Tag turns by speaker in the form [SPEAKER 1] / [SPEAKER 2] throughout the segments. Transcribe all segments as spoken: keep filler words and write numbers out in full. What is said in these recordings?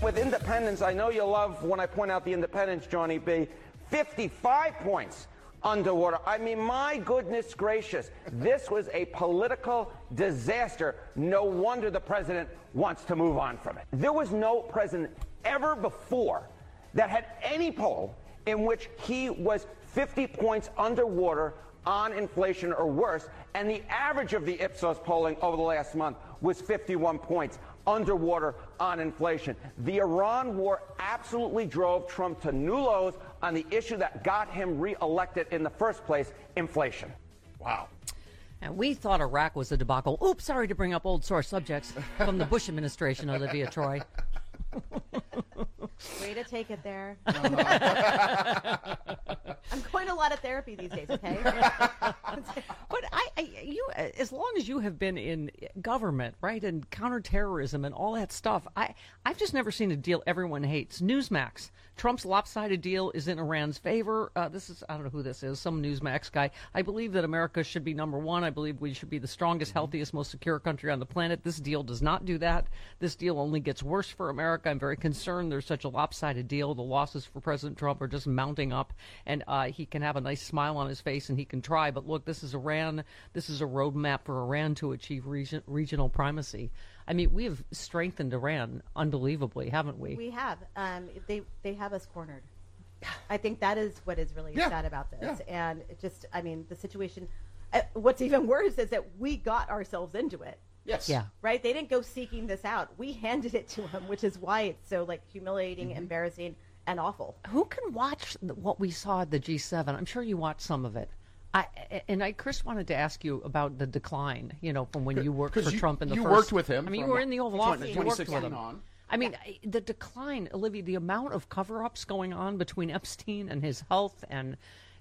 [SPEAKER 1] With independents, I know you love when I point out the independents, Johnny B. fifty-five points underwater. I mean, my goodness gracious, this was a political disaster. No wonder the president wants to move on from it. There was no president ever before that had any poll in which he was fifty points underwater on inflation or worse, and the average of the Ipsos polling over the last month was fifty-one points underwater on inflation. The Iran war absolutely drove Trump to new lows on the issue that got him reelected in the first place, inflation.
[SPEAKER 2] Wow.
[SPEAKER 3] And we thought Iraq was a debacle. Oops, sorry to bring up old sore subjects from the Bush administration, Olivia Troy.
[SPEAKER 4] Way to take it there. I'm going to a lot of therapy these days, okay?
[SPEAKER 3] But I, I, you, as long as you have been in government, right, and counterterrorism and all that stuff, I, I've just never seen a deal everyone hates. Newsmax. Trump's lopsided deal is in Iran's favor. Uh, this is, I don't know who this is, some Newsmax guy. I believe that America should be number one. I believe we should be the strongest, healthiest, most secure country on the planet. This deal does not do that. This deal only gets worse for America. I'm very concerned there's such a lopsided deal. The losses for President Trump are just mounting up, and uh, he can have a nice smile on his face and he can try. But look, this is Iran. This is a roadmap for Iran to achieve region, regional primacy. I mean, we have strengthened Iran unbelievably, haven't we?
[SPEAKER 4] We have. Um, they they have us cornered. I think that is what is really
[SPEAKER 2] Yeah.
[SPEAKER 4] sad about this.
[SPEAKER 2] Yeah.
[SPEAKER 4] And it just, I mean, the situation, uh, what's even worse is that we got ourselves into it.
[SPEAKER 2] Yes.
[SPEAKER 3] Yeah.
[SPEAKER 4] Right? They didn't go seeking this out. We handed it to them, which is why it's so, like, humiliating,
[SPEAKER 2] Mm-hmm.
[SPEAKER 4] embarrassing, and awful.
[SPEAKER 3] Who can watch the, what we saw at the G seven? I'm sure you watched some of it. I, and I, Chris, wanted to ask you about the decline, you know, from when you worked for
[SPEAKER 2] you,
[SPEAKER 3] Trump in the
[SPEAKER 2] you
[SPEAKER 3] first.
[SPEAKER 2] worked with him.
[SPEAKER 3] I mean, you
[SPEAKER 2] from
[SPEAKER 3] were in the Oval Office. You worked with
[SPEAKER 2] twenty sixteen
[SPEAKER 3] him.
[SPEAKER 2] on.
[SPEAKER 3] I mean, I- the decline, Olivia, the amount of cover-ups going on between Epstein and his health and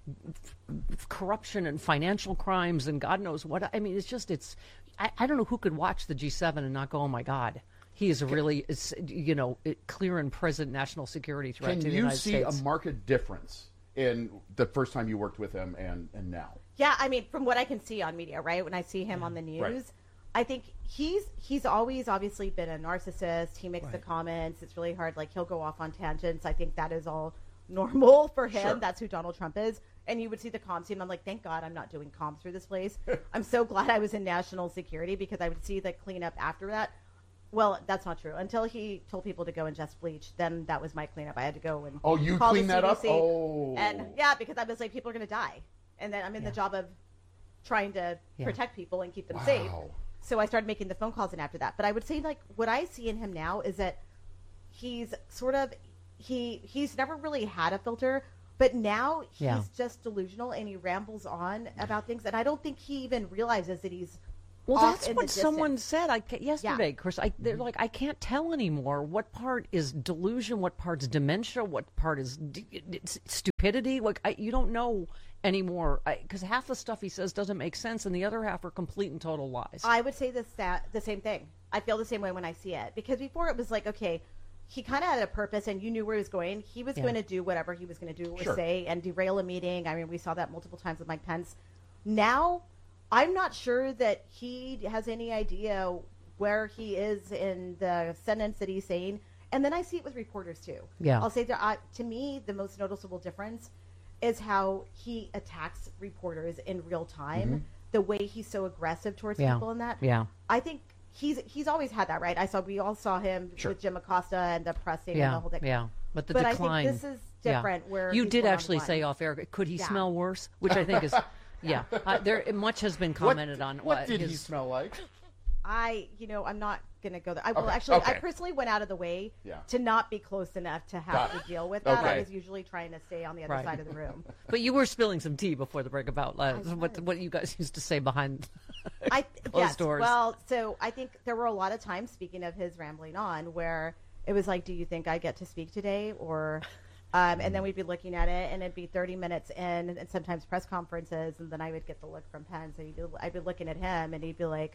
[SPEAKER 3] f- f- corruption and financial crimes and God knows what. I mean, it's just, it's, I, I don't know who could watch the G seven and not go, oh, my God. He is a really, it's, you know, clear and present national security threat
[SPEAKER 2] Can
[SPEAKER 3] to the
[SPEAKER 2] you
[SPEAKER 3] United
[SPEAKER 2] see
[SPEAKER 3] States.
[SPEAKER 2] a marked difference in the first time you worked with him and, and now?
[SPEAKER 4] Yeah, I mean, from what I can see on media, right? When I see him on the news,
[SPEAKER 2] Right.
[SPEAKER 4] I think he's he's always obviously been a narcissist. He makes the comments. It's really hard. Like, he'll go off on tangents. I think that is all normal for him.
[SPEAKER 2] Sure.
[SPEAKER 4] That's who Donald Trump is. And you would see the comms team. I'm like, thank God I'm not doing comms for this place. I'm so glad I was in national security because I would see the cleanup after that. Well, that's not true. Until he told people to go ingest bleach, then that was my cleanup. I had to go and
[SPEAKER 2] Oh, you
[SPEAKER 4] call the
[SPEAKER 2] cleaned that up?
[SPEAKER 4] C D C.
[SPEAKER 2] Oh.
[SPEAKER 4] And yeah, because I was like, people are going to die. And then I'm in
[SPEAKER 3] Yeah.
[SPEAKER 4] the job of trying to
[SPEAKER 3] Yeah.
[SPEAKER 4] protect people and keep them
[SPEAKER 2] Wow.
[SPEAKER 4] safe. So I started making the phone calls and after that. But I would say, like, what I see in him now is that he's sort of, he he's never really had a filter, but now he's
[SPEAKER 3] Yeah.
[SPEAKER 4] just delusional and he rambles on about things. And I don't think he even realizes that he's
[SPEAKER 3] Well,
[SPEAKER 4] off
[SPEAKER 3] that's
[SPEAKER 4] in
[SPEAKER 3] what
[SPEAKER 4] the
[SPEAKER 3] someone
[SPEAKER 4] distance.
[SPEAKER 3] said I, ca- yesterday, Chris. I, they're like, I can't tell anymore what part is delusion, what part's dementia, what part is d- it's stupidity. Like, I, you don't know anymore because half the stuff he says doesn't make sense, and the other half are complete and total lies.
[SPEAKER 4] I would say this that the same thing. I feel the same way when I see it because before it was like, okay, he kind of had a purpose and you knew where he was going. He was
[SPEAKER 3] Yeah.
[SPEAKER 4] going to do whatever he was going to do or
[SPEAKER 2] Sure.
[SPEAKER 4] say and derail a meeting. I mean, we saw that multiple times with Mike Pence. Now, I'm not sure that he has any idea where he is in the sentence that he's saying. And then I see it with reporters too.
[SPEAKER 3] Yeah.
[SPEAKER 4] I'll say that uh, to me, the most noticeable difference is how he attacks reporters in real time. The way he's so aggressive towards
[SPEAKER 3] Yeah.
[SPEAKER 4] people in that.
[SPEAKER 3] Yeah.
[SPEAKER 4] I think he's he's always had that, right? I saw we all saw him
[SPEAKER 2] Sure.
[SPEAKER 4] with Jim Acosta and the pressing and
[SPEAKER 3] yeah,
[SPEAKER 4] the whole thing.
[SPEAKER 3] yeah. But the
[SPEAKER 4] But
[SPEAKER 3] decline.
[SPEAKER 4] I think this is
[SPEAKER 3] yeah.
[SPEAKER 4] different. Where
[SPEAKER 3] you
[SPEAKER 4] he's
[SPEAKER 3] did
[SPEAKER 4] one on
[SPEAKER 3] actually
[SPEAKER 4] one.
[SPEAKER 3] say off air, could he
[SPEAKER 4] Yeah.
[SPEAKER 3] smell worse? Which I think is, yeah. Uh, there much has been commented
[SPEAKER 2] what,
[SPEAKER 3] on.
[SPEAKER 2] What
[SPEAKER 3] uh,
[SPEAKER 2] did
[SPEAKER 3] his,
[SPEAKER 2] he smell like?
[SPEAKER 4] I, you know, I'm not going to go there. I will
[SPEAKER 2] Okay,
[SPEAKER 4] actually, I
[SPEAKER 2] okay.
[SPEAKER 4] personally went out of the way
[SPEAKER 2] Yeah.
[SPEAKER 4] to not be close enough to have
[SPEAKER 2] Got
[SPEAKER 4] to
[SPEAKER 2] it.
[SPEAKER 4] deal with that.
[SPEAKER 2] Okay.
[SPEAKER 4] I was usually trying to stay on the other
[SPEAKER 3] Right.
[SPEAKER 4] side of the room.
[SPEAKER 3] But you were spilling some tea before the break about uh,
[SPEAKER 4] I
[SPEAKER 3] what
[SPEAKER 4] was.
[SPEAKER 3] what you guys used to say behind
[SPEAKER 4] I
[SPEAKER 3] closed
[SPEAKER 4] yes.
[SPEAKER 3] doors.
[SPEAKER 4] Well, so I think there were a lot of times, speaking of his rambling on, where it was like, "Do you think I get to speak today?" Or, um, and then we'd be looking at it, and it'd be thirty minutes in, and sometimes press conferences, and then I would get the look from Pence, and he'd be, I'd be looking at him, and he'd be like,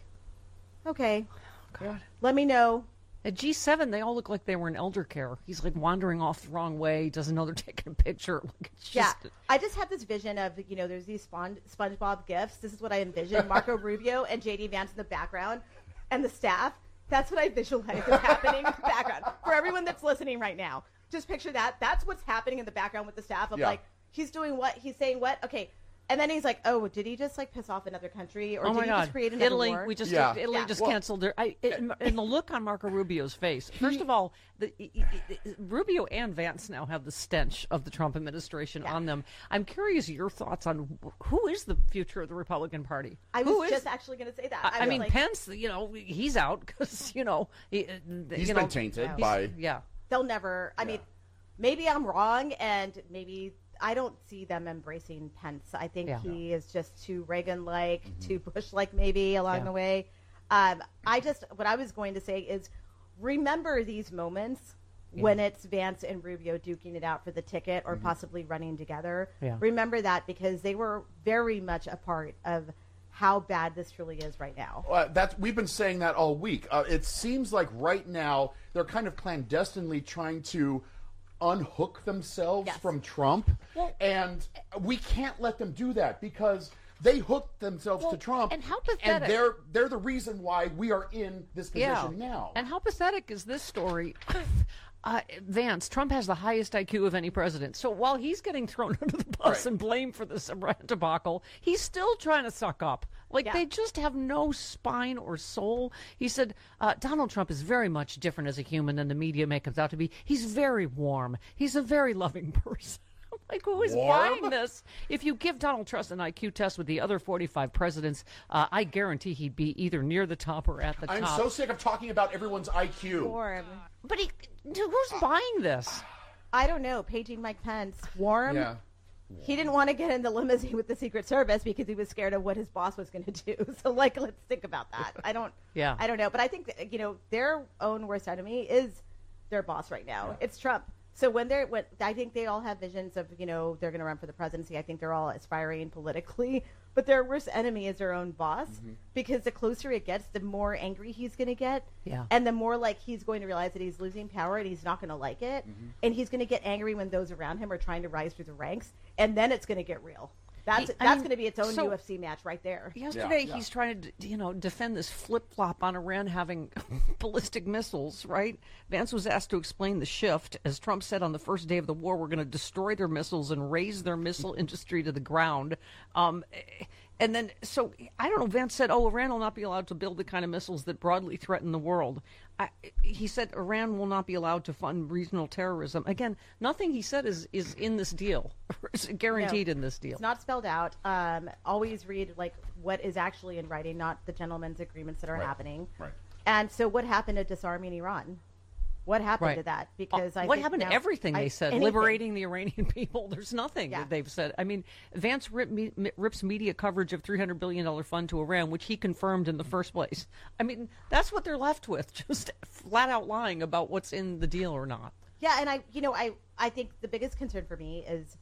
[SPEAKER 4] "Okay,
[SPEAKER 3] God.
[SPEAKER 4] let me know."
[SPEAKER 3] At G seven, they all look like they were in elder care. He's like wandering off the wrong way. He doesn't know they're taking a picture. Like, it's
[SPEAKER 4] Yeah,
[SPEAKER 3] just,
[SPEAKER 4] I just have this vision of, you know, there's these Spon- SpongeBob gifts. This is what I envision: Marco Rubio and J D Vance in the background, and the staff. That's what I visualize is happening in the background. For everyone that's listening right now, just picture that. That's what's happening in the background with the staff of
[SPEAKER 2] Yeah.
[SPEAKER 4] like, he's doing what? He's saying what? Okay. And then he's like, oh, did he just like piss off another country? Or
[SPEAKER 3] Oh
[SPEAKER 4] did
[SPEAKER 3] my
[SPEAKER 4] he
[SPEAKER 3] God!
[SPEAKER 4] just create another
[SPEAKER 3] Italy,
[SPEAKER 4] war?
[SPEAKER 3] we just
[SPEAKER 2] Yeah.
[SPEAKER 3] Italy
[SPEAKER 4] Yeah.
[SPEAKER 3] just
[SPEAKER 2] Well-
[SPEAKER 3] canceled their. I, it, and the look on Marco Rubio's face. First of all, the, i- i- i- Rubio and Vance now have the stench of the Trump administration on them. I'm curious your thoughts on who is the future of the Republican Party.
[SPEAKER 4] I
[SPEAKER 3] Who
[SPEAKER 4] was
[SPEAKER 3] is-
[SPEAKER 4] just actually going to say that.
[SPEAKER 3] I, I
[SPEAKER 4] was
[SPEAKER 3] mean,
[SPEAKER 4] like,
[SPEAKER 3] Pence. You know, he's out because you know he, uh,
[SPEAKER 2] He's
[SPEAKER 3] you
[SPEAKER 2] been
[SPEAKER 3] know,
[SPEAKER 2] tainted
[SPEAKER 3] he's-
[SPEAKER 2] by.
[SPEAKER 3] yeah.
[SPEAKER 4] they'll never. I mean, maybe I'm wrong, and maybe I don't see them embracing Pence. I think
[SPEAKER 3] Yeah.
[SPEAKER 4] he is just too Reagan-like, too Bush-like, maybe along
[SPEAKER 3] Yeah.
[SPEAKER 4] the way. Um, I just what I was going to say is, remember these moments when it's Vance and Rubio duking it out for the ticket or possibly running together.
[SPEAKER 3] Yeah.
[SPEAKER 4] Remember that because they were very much a part of how bad this truly is right now.
[SPEAKER 2] Uh, that's we've been saying that all week. Uh, it seems like right now they're kind of clandestinely trying to unhook themselves
[SPEAKER 4] Yes.
[SPEAKER 2] from Trump,
[SPEAKER 3] Well-
[SPEAKER 2] and we can't let them do that because they hooked themselves
[SPEAKER 3] Well,
[SPEAKER 2] to Trump,
[SPEAKER 3] and how
[SPEAKER 2] and
[SPEAKER 3] pathetic.
[SPEAKER 2] they're they're the reason why we are in this position now.
[SPEAKER 3] And how pathetic is this story? Uh, Vance, Trump has the highest I Q of any president. So while he's getting thrown under the bus
[SPEAKER 2] Right.
[SPEAKER 3] and blamed for this Iran debacle, he's still trying to suck up. Like,
[SPEAKER 4] Yeah.
[SPEAKER 3] they just have no spine or soul. He said, uh, Donald Trump is very much different as a human than the media makes him out to be. He's very warm. He's a very loving person. I'm like, who is
[SPEAKER 2] Warm?
[SPEAKER 3] buying this? If you give Donald Trump an I Q test with the other forty-five presidents, uh, I guarantee he'd be either near the top or at the
[SPEAKER 2] I'm
[SPEAKER 3] top.
[SPEAKER 2] so sick of talking about everyone's I Q.
[SPEAKER 4] Warm.
[SPEAKER 3] But he, dude, who's buying this?
[SPEAKER 4] I don't know. Paging Mike Pence. Warm.
[SPEAKER 2] Yeah.
[SPEAKER 4] He didn't want to get in the limousine with the Secret Service because he was scared of what his boss was going to do. So, like, let's think about that. I don't.
[SPEAKER 3] Yeah.
[SPEAKER 4] I don't know, but I think that, you know, their own worst enemy is their boss right now. It's Trump. So when they're, when I think they all have visions of, you know, they're going to run for the presidency. I think they're all aspiring politically, but their worst enemy is their own boss because the closer it gets, the more angry he's going to get.
[SPEAKER 3] Yeah.
[SPEAKER 4] And the more like he's going to realize that he's losing power and he's not going to like it. And he's going to get angry when those around him are trying to rise through the ranks. And then it's going to get real. That's,
[SPEAKER 3] He- I
[SPEAKER 4] that's
[SPEAKER 3] mean,
[SPEAKER 4] going to be its own
[SPEAKER 3] so-
[SPEAKER 4] U F C match right there.
[SPEAKER 3] Yesterday,
[SPEAKER 2] Yeah, yeah.
[SPEAKER 3] he's trying to, you know, defend this flip-flop on Iran having ballistic missiles, right? Vance was asked to explain the shift. As Trump said on the first day of the war, we're going to destroy their missiles and raise their missile industry to the ground. Um, and then, so, I don't know, Vance said, oh, Iran will not be allowed to build the kind of missiles that broadly threaten the world. I, he said Iran will not be allowed to fund regional terrorism. Again, nothing he said is, is in this deal, is guaranteed
[SPEAKER 4] No,
[SPEAKER 3] in this deal.
[SPEAKER 4] It's not spelled out. Um, always read like what is actually in writing, not the gentlemen's agreements that are
[SPEAKER 2] Right.
[SPEAKER 4] happening.
[SPEAKER 2] Right.
[SPEAKER 4] And so, what happened to disarming Iran? What happened
[SPEAKER 3] Right.
[SPEAKER 4] to that? Because
[SPEAKER 3] Uh,
[SPEAKER 4] I
[SPEAKER 3] what
[SPEAKER 4] think
[SPEAKER 3] happened
[SPEAKER 4] now-
[SPEAKER 3] to everything
[SPEAKER 4] I-
[SPEAKER 3] they said,
[SPEAKER 4] anything.
[SPEAKER 3] liberating the Iranian people? There's nothing
[SPEAKER 4] Yeah.
[SPEAKER 3] that they've said. I mean, Vance rip me, mi- rips media coverage of three hundred billion dollars fund to Iran, which he confirmed in the first place. I mean, that's what they're left with, just flat out lying about what's in the deal or not.
[SPEAKER 4] Yeah, and I, you know, I, I think the biggest concern for me is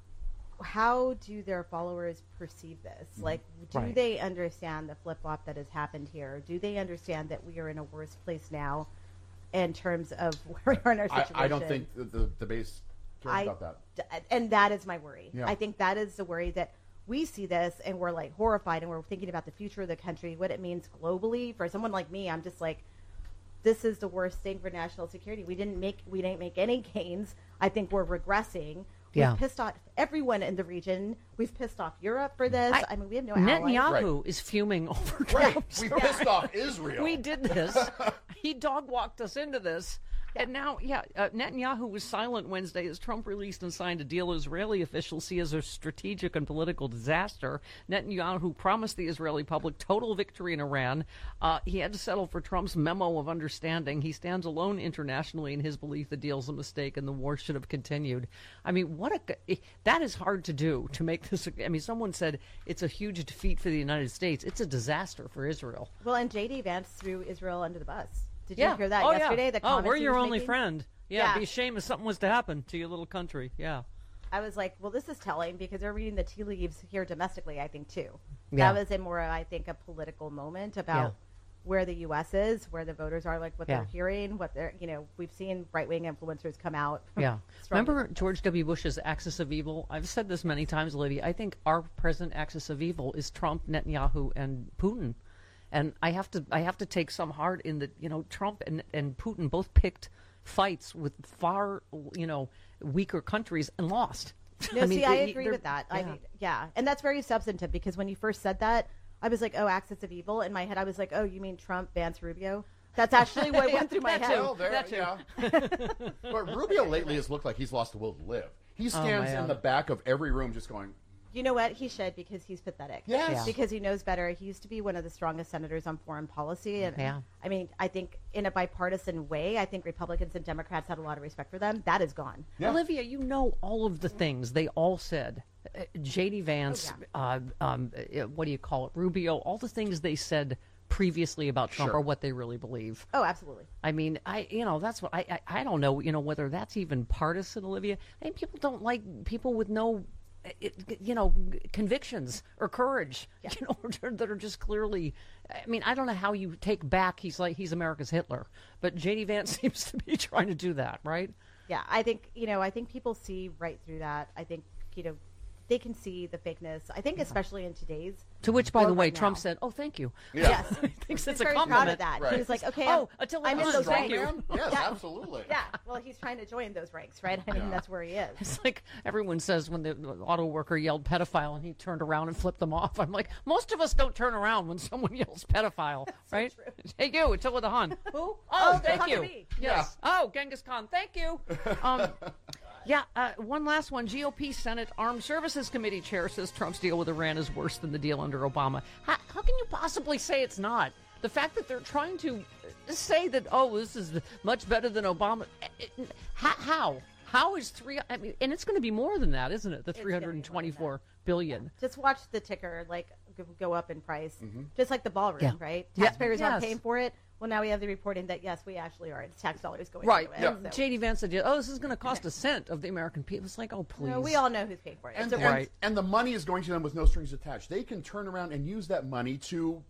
[SPEAKER 4] how do their followers perceive this? Like, do
[SPEAKER 3] Right.
[SPEAKER 4] they understand the flip flop that has happened here? Do they understand that we are in a worse place now in terms of where we are in our
[SPEAKER 2] I,
[SPEAKER 4] situation?
[SPEAKER 2] I don't think the, the, the base cares
[SPEAKER 4] I,
[SPEAKER 2] about that.
[SPEAKER 4] d- and that is my worry.
[SPEAKER 2] Yeah.
[SPEAKER 4] I think that is the worry that we see this and we're like horrified and we're thinking about the future of the country, what it means globally. For someone like me, I'm just like, this is the worst thing for national security. We didn't make we didn't make any gains. I think we're regressing.
[SPEAKER 3] Yeah.
[SPEAKER 4] We've pissed off everyone in the region. We've pissed off Europe for this. I,
[SPEAKER 3] I-
[SPEAKER 4] mean, we have no allies.
[SPEAKER 3] Netanyahu
[SPEAKER 2] Right.
[SPEAKER 3] is fuming over
[SPEAKER 2] Right.
[SPEAKER 3] Trump.
[SPEAKER 2] We pissed off Israel.
[SPEAKER 3] We did this. He dog walked us into this. And now, yeah, uh, Netanyahu was silent Wednesday as Trump released and signed a deal Israeli officials see as a strategic and political disaster. Netanyahu promised the Israeli public total victory in Iran. Uh, he had to settle for Trump's memo of understanding. He stands alone internationally in his belief the deal's a mistake and the war should have continued. I mean, what a that is hard to do to make this. I mean, someone said it's a huge defeat for the United States. It's a disaster for Israel.
[SPEAKER 4] Well, and J D Vance threw Israel under the bus. Did
[SPEAKER 3] Yeah.
[SPEAKER 4] you hear that
[SPEAKER 3] oh,
[SPEAKER 4] yesterday?
[SPEAKER 3] Yeah.
[SPEAKER 4] The
[SPEAKER 3] oh,
[SPEAKER 4] comments
[SPEAKER 3] we're
[SPEAKER 4] he
[SPEAKER 3] your
[SPEAKER 4] was
[SPEAKER 3] only
[SPEAKER 4] making?
[SPEAKER 3] friend. Yeah,
[SPEAKER 4] Yeah.
[SPEAKER 3] it'd be a shame if something was to happen to your little country. Yeah.
[SPEAKER 4] I was like, well, this is telling because they're reading the tea leaves here domestically, I think, too.
[SPEAKER 3] Yeah.
[SPEAKER 4] That was a more, I think, a political moment about
[SPEAKER 3] Yeah.
[SPEAKER 4] where the U S is, where the voters are, like what
[SPEAKER 3] Yeah.
[SPEAKER 4] they're hearing, what they're, you know, we've seen right-wing influencers come out.
[SPEAKER 3] Yeah.
[SPEAKER 4] strongly
[SPEAKER 3] Remember
[SPEAKER 4] against
[SPEAKER 3] George W. Bush's axis of evil? I've said this many times, Olivia. I think our present axis of evil is Trump, Netanyahu, and Putin. And I have to I have to take some heart in that, you know, Trump and, and Putin both picked fights with far, you know, weaker countries and lost.
[SPEAKER 4] No,
[SPEAKER 3] I mean,
[SPEAKER 4] see, I
[SPEAKER 3] they-
[SPEAKER 4] agree
[SPEAKER 3] they're-
[SPEAKER 4] with that. I
[SPEAKER 3] yeah.
[SPEAKER 4] mean, yeah, and that's very substantive because when you first said that, I was like, "Oh, axis of evil." In my head, I was like, "Oh, you mean Trump bans Rubio?" That's actually what went through my
[SPEAKER 3] that
[SPEAKER 4] head.
[SPEAKER 3] too.
[SPEAKER 2] Well, there,
[SPEAKER 3] That too.
[SPEAKER 2] yeah. But Rubio lately has looked like he's lost the will to live. He stands
[SPEAKER 3] man.
[SPEAKER 2] in the back of every room just going,
[SPEAKER 4] You know what? He should because he's pathetic.
[SPEAKER 2] Yes.
[SPEAKER 3] Yeah.
[SPEAKER 4] Because he knows better. He used to be one of the strongest senators on foreign policy. And
[SPEAKER 3] Yeah.
[SPEAKER 4] I mean, I think in a bipartisan way, I think Republicans and Democrats had a lot of respect for them. That is gone.
[SPEAKER 2] Yeah.
[SPEAKER 3] Olivia, you know all of the things they all said. Uh, J D Vance,
[SPEAKER 4] Oh,
[SPEAKER 3] uh, um, uh, what do you call it? Rubio, all the things they said previously about Trump
[SPEAKER 2] Sure.
[SPEAKER 3] are what they really believe.
[SPEAKER 4] Oh, absolutely.
[SPEAKER 3] I mean, I you know that's what I, I I don't know you know whether that's even partisan, Olivia. I mean, people don't like people with no, it, you know, convictions or courage.
[SPEAKER 4] Yeah.
[SPEAKER 3] You know, that are just clearly. I mean, I don't know how you take back. He's like he's America's Hitler, but J D Vance seems to be trying to do that, right?
[SPEAKER 4] Yeah, I think, you know, I think people see right through that. I think, you know, they can see the fakeness. I think especially in today's
[SPEAKER 3] To which, by the
[SPEAKER 4] world
[SPEAKER 3] way,
[SPEAKER 4] right
[SPEAKER 3] Trump
[SPEAKER 4] now.
[SPEAKER 3] said, "Oh, thank you."
[SPEAKER 4] Yes.
[SPEAKER 3] He thinks
[SPEAKER 4] He's
[SPEAKER 3] it's a
[SPEAKER 4] very
[SPEAKER 3] compliment.
[SPEAKER 4] proud of that.
[SPEAKER 2] Right.
[SPEAKER 4] He was like, okay,
[SPEAKER 3] Oh,
[SPEAKER 4] I'm,
[SPEAKER 3] Attila
[SPEAKER 4] I'm in
[SPEAKER 3] Hahn,
[SPEAKER 4] those
[SPEAKER 3] thank
[SPEAKER 4] ranks.
[SPEAKER 3] you.
[SPEAKER 2] Yes,
[SPEAKER 4] Yeah.
[SPEAKER 2] absolutely.
[SPEAKER 4] Yeah, well, he's trying to join those ranks, right? I mean,
[SPEAKER 2] Yeah.
[SPEAKER 4] that's where he is.
[SPEAKER 3] It's like everyone says when the auto worker yelled pedophile and he turned around and flipped them off. I'm like, most of us don't turn around when someone yells pedophile, right?
[SPEAKER 4] true.
[SPEAKER 3] Hey, you, Attila the Hun.
[SPEAKER 4] Who?
[SPEAKER 3] Oh,
[SPEAKER 4] Oh,
[SPEAKER 3] thank
[SPEAKER 4] Hunter
[SPEAKER 3] you.
[SPEAKER 4] B.
[SPEAKER 3] Yes. Oh, Genghis Khan. Thank you. Um, yeah, uh, one last one. G O P Senate Armed Services Committee chair says Trump's deal with Iran is worse than the deal under Obama. How, how can you possibly say it's not? The fact that they're trying to say that, oh, this is much better than Obama. It, it, how, how? How is three? I mean, and it's going to be more than that, isn't it? The
[SPEAKER 4] gonna
[SPEAKER 3] three
[SPEAKER 4] be more than
[SPEAKER 3] hundred twenty-four billion.
[SPEAKER 4] Just watch the ticker like go- go up in price, just like the ballroom,
[SPEAKER 3] Yeah.
[SPEAKER 4] right?
[SPEAKER 3] Yeah.
[SPEAKER 4] Taxpayers aren't
[SPEAKER 3] Yes.
[SPEAKER 4] paying for it. Well, now we have the reporting that yes, we actually are. It's tax dollars going
[SPEAKER 3] Right.
[SPEAKER 4] into it.
[SPEAKER 3] And
[SPEAKER 4] so-
[SPEAKER 3] J D Vance said, "Oh, this is going to cost a cent of the American people." It's like, oh, please.
[SPEAKER 4] No, we all know who's paying for it.
[SPEAKER 2] And,
[SPEAKER 4] It's a
[SPEAKER 2] and,
[SPEAKER 3] Right.
[SPEAKER 2] and the money is going to them with no strings attached. They can turn around and use that money to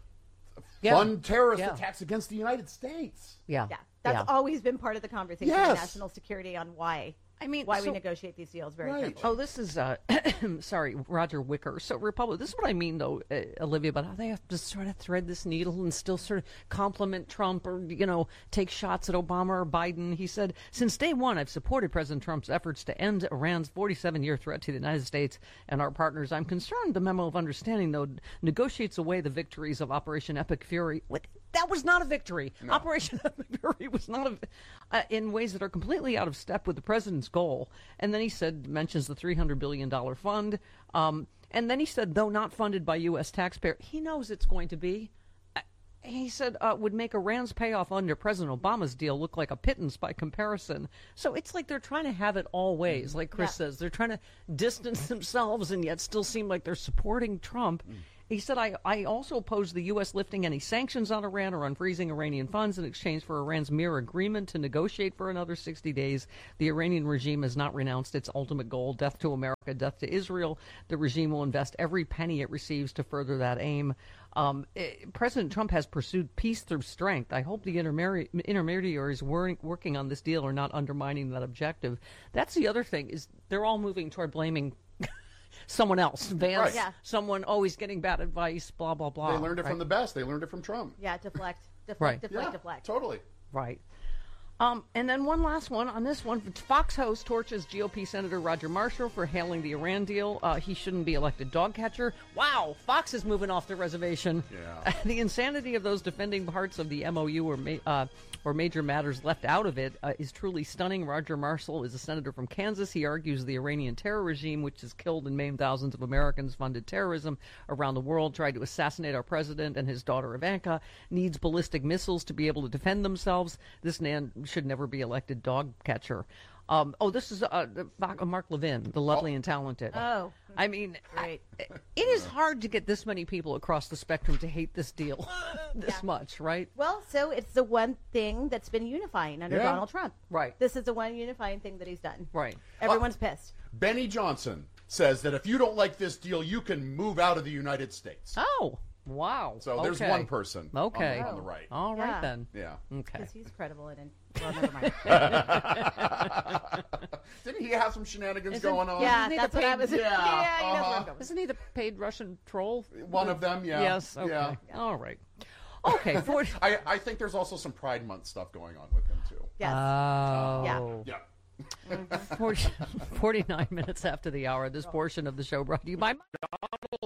[SPEAKER 3] Yeah.
[SPEAKER 2] fund terrorist
[SPEAKER 3] Yeah.
[SPEAKER 2] attacks against the United States.
[SPEAKER 3] Yeah.
[SPEAKER 4] Yeah, that's
[SPEAKER 3] yeah.
[SPEAKER 4] always been part of the conversation
[SPEAKER 2] Yes.
[SPEAKER 4] on national security on why.
[SPEAKER 3] I mean,
[SPEAKER 4] why
[SPEAKER 3] so-
[SPEAKER 4] we negotiate these deals very
[SPEAKER 2] Right.
[SPEAKER 4] carefully.
[SPEAKER 3] Oh, this is uh, sorry, Roger Wicker. So Republic. This is what I mean, though, uh, Olivia. But how they have to sort of thread this needle and still sort of compliment Trump or you know take shots at Obama or Biden. He said, "Since day one, I've supported President Trump's efforts to end Iran's forty-seven year threat to the United States and our partners. I'm concerned the memo of understanding, though, negotiates away the victories of Operation Epic Fury." What? That was not a victory. Operation Epic Fury was not a, uh, in ways that are completely out of step with the president's goal. And then he said, mentions the three hundred billion dollars fund. Um, and then he said, though not funded by U S taxpayers, he knows it's going to be. Uh, He said, uh, would make Iran's payoff under President Obama's deal look like a pittance by comparison. So it's like they're trying to have it all ways, like Chris
[SPEAKER 4] Yeah.
[SPEAKER 3] says. They're trying to distance themselves and yet still seem like they're supporting Trump. He said, I, I also oppose the U S lifting any sanctions on Iran or unfreezing Iranian funds in exchange for Iran's mere agreement to negotiate for another sixty days. The Iranian regime has not renounced its ultimate goal, death to America, death to Israel. The regime will invest every penny it receives to further that aim. Um, eh, President Trump has pursued peace through strength. I hope the intermedi- intermediaries wor- working on this deal are not undermining that objective. That's the other thing, is they're all moving toward blaming someone else. Vance,
[SPEAKER 2] Right.
[SPEAKER 4] Yeah.
[SPEAKER 3] someone always getting bad advice, blah, blah, blah.
[SPEAKER 2] They learned it
[SPEAKER 3] right?
[SPEAKER 2] from the best. They learned it from Trump.
[SPEAKER 4] Yeah, deflect, deflect,
[SPEAKER 3] Right.
[SPEAKER 4] deflect,
[SPEAKER 2] Yeah,
[SPEAKER 4] deflect.
[SPEAKER 2] totally.
[SPEAKER 3] Right. Um, and then one last one on this one. Fox host torches G O P Senator Roger Marshall for hailing the Iran deal. Uh, he shouldn't be elected dog catcher. Wow, Fox is moving off the reservation.
[SPEAKER 2] Yeah.
[SPEAKER 3] The insanity of those defending parts of the M O U or, ma- uh, or major matters left out of it uh, is truly stunning. Roger Marshall is a senator from Kansas. He argues the Iranian terror regime, which has killed and maimed thousands of Americans, funded terrorism around the world, tried to assassinate our president and his daughter Ivanka, needs ballistic missiles to be able to defend themselves. This man should never be elected dog catcher. Um, oh, this is uh, Mark Levin, the lovely and talented.
[SPEAKER 4] Oh.
[SPEAKER 3] I mean,
[SPEAKER 4] Great.
[SPEAKER 3] I- it is hard to get this many people across the spectrum to hate this deal this
[SPEAKER 4] Yeah.
[SPEAKER 3] much, right?
[SPEAKER 4] Well, so it's the one thing that's been unifying under
[SPEAKER 2] Yeah.
[SPEAKER 4] Donald Trump.
[SPEAKER 3] Right.
[SPEAKER 4] This is the one unifying thing that he's done.
[SPEAKER 3] Right.
[SPEAKER 4] Everyone's pissed.
[SPEAKER 2] Benny Johnson says that if you don't like this deal, you can move out of the United States.
[SPEAKER 3] Oh, Wow.
[SPEAKER 2] So there's
[SPEAKER 3] okay.
[SPEAKER 2] one person
[SPEAKER 3] Okay.
[SPEAKER 2] on, the, on the right.
[SPEAKER 3] All right
[SPEAKER 4] Yeah.
[SPEAKER 3] then.
[SPEAKER 2] Yeah.
[SPEAKER 3] Okay.
[SPEAKER 4] Because he's credible and, well, never mind.
[SPEAKER 2] Didn't he have some shenanigans
[SPEAKER 3] Isn't-
[SPEAKER 2] going on?
[SPEAKER 4] yeah,
[SPEAKER 3] Isn't he
[SPEAKER 4] that's
[SPEAKER 3] the
[SPEAKER 4] what I
[SPEAKER 3] paid-
[SPEAKER 4] was.
[SPEAKER 2] Yeah,
[SPEAKER 4] Yeah, he knows where
[SPEAKER 2] uh-huh.
[SPEAKER 4] I'm going.
[SPEAKER 3] Isn't he the paid Russian troll?
[SPEAKER 2] One of them, yeah.
[SPEAKER 3] Yes. Okay.
[SPEAKER 2] Yeah.
[SPEAKER 3] All right. Okay. forty
[SPEAKER 2] I, I think there's also some Pride Month stuff going on with him, too.
[SPEAKER 4] Yes.
[SPEAKER 3] Oh.
[SPEAKER 2] Yeah.
[SPEAKER 3] forty, forty-nine minutes after the hour, this portion of the show brought to you by